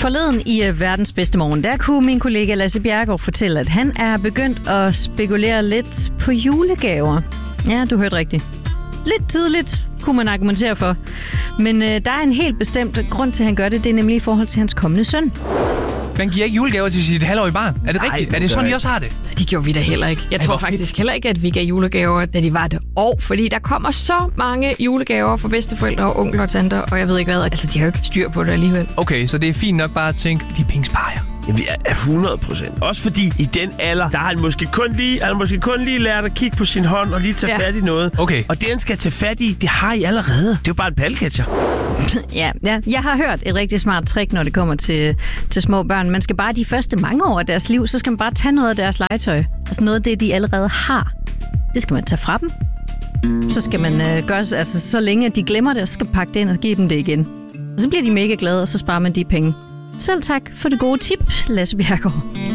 Forleden i verdens bedste morgen, der kunne min kollega Lasse Bjerregaard fortælle, at han er begyndt at spekulere lidt på julegaver. Ja, du hørte rigtigt. Lidt tidligt, kunne man argumentere for. Men der er en helt bestemt grund til, at han gør det. Det er nemlig i forhold til hans kommende søn. Man giver ikke julegaver til sit halvårige barn. Er det rigtigt? Er det sådan, I også har det? Det gjorde vi da heller ikke. Jeg tror faktisk heller ikke, at vi gav julegaver, da de var et år. Fordi der kommer så mange julegaver fra bedsteforældre og onkler og tanter, og jeg ved ikke hvad. Altså, de har jo ikke styr på det alligevel. Okay, så det er fint nok bare at tænke, de penge sparer jeg. Ja, vi er 100%. Også fordi i den alder, der har han måske kun lige lært at kigge på sin hånd og lige tage fat i noget. Okay. Og det, han skal tage fat i, det har I allerede. Det er jo bare en palcatcher. Ja, jeg har hørt et rigtig smart trick, når det kommer til små børn. Man skal bare de første mange år af deres liv, så skal man bare tage noget af deres legetøj. Altså noget af det, de allerede har. Det skal man tage fra dem. Så skal man gøre, altså så længe de glemmer det, og så skal man pakke det ind og give dem det igen. Og så bliver de mega glade, og så sparer man de penge. Selv tak for det gode tip, Lasse Bjerregaard.